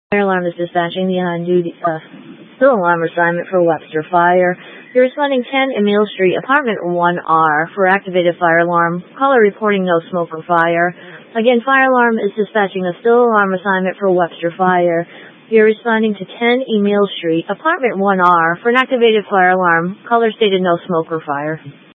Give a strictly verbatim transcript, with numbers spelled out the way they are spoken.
Fire alarm is dispatching the on-duty uh, still alarm assignment for Webster Fire. You're responding ten Emile Street, Apartment one R for activated fire alarm. Caller reporting no smoke or fire. Again, fire alarm is dispatching a still alarm assignment for Webster Fire. You're responding to ten Emile Street, Apartment one R for an activated fire alarm. Caller stated no smoke or fire.